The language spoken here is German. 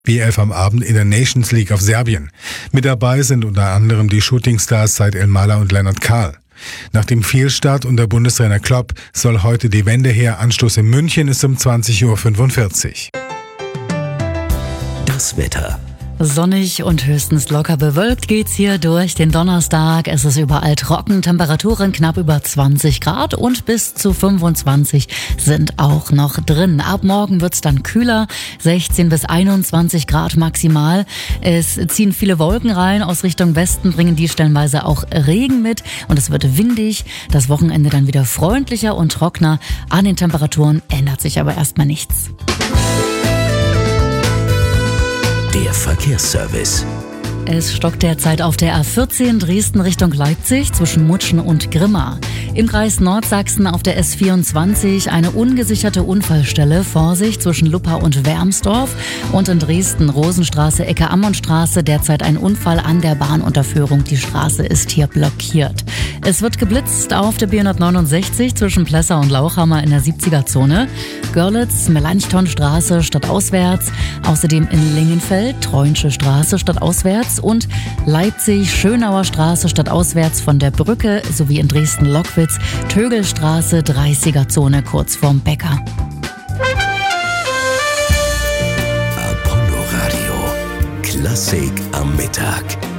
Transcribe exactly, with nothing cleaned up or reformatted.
W elf am Abend in der Nations League auf Serbien. Mit dabei sind unter anderem die Shootingstars Said El-Mala und Lennart Kahl. Nach dem Fehlstart unter Bundestrainer Klopp soll heute die Wende her. Anstoß in München ist um zwanzig Uhr fünfundvierzig. Das Wetter. Sonnig und höchstens locker bewölkt geht's hier durch den Donnerstag. Es ist überall trocken, Temperaturen knapp über zwanzig Grad und bis zu fünfundzwanzig sind auch noch drin. Ab morgen wird's dann kühler, sechzehn bis einundzwanzig Grad maximal. Es ziehen viele Wolken rein, aus Richtung Westen bringen die stellenweise auch Regen mit und es wird windig. Das Wochenende dann wieder freundlicher und trockener. An den Temperaturen ändert sich aber erstmal nichts. Der Verkehrsservice. Es stockt derzeit auf der A vierzehn Dresden Richtung Leipzig zwischen Mutschen und Grimma. Im Kreis Nordsachsen auf der S vierundzwanzig eine ungesicherte Unfallstelle. Vorsicht zwischen Luppa und Wermsdorf. Und in Dresden Rosenstraße, Ecke Ammonstraße derzeit ein Unfall an der Bahnunterführung. Die Straße ist hier blockiert. Es wird geblitzt auf der B hundertneunundsechzig zwischen Plessa und Lauchhammer in der siebziger-Zone. Görlitz, Melanchthonstraße stadtauswärts. Außerdem in Lingenfeld, Treunsche Straße stadtauswärts. Und Leipzig, Schönauer Straße stadtauswärts von der Brücke sowie in Dresden-Lockwitz, Tögelstraße, dreißiger-Zone kurz vorm Bäcker. Apollo Radio. Klassik am Mittag.